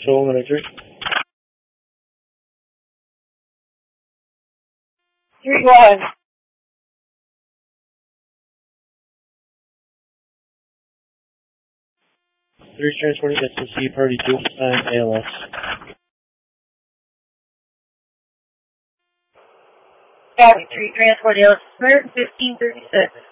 Show 103. 3-1. Three transporting SNC Party 2, ALS. Copy, 3 transport ALS, 1536.